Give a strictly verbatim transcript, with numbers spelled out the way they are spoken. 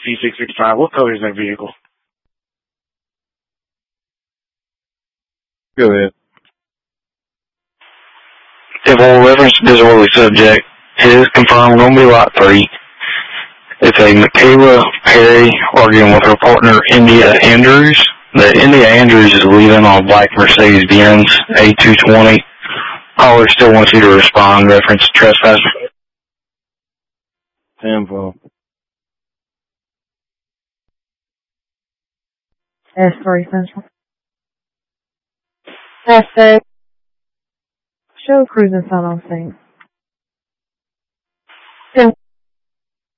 P six sixty-five. What color is that vehicle? Go ahead. If all reference to disorderly subject is confirmed, going to be lot three. It's a Michaela Perry arguing with her partner, India Andrews. The India Andrews is leaving on a black Mercedes-Benz A two twenty. Caller still wants you to respond, reference trespass. ten four. S three Central. S two. Show cruising sign on scene. ten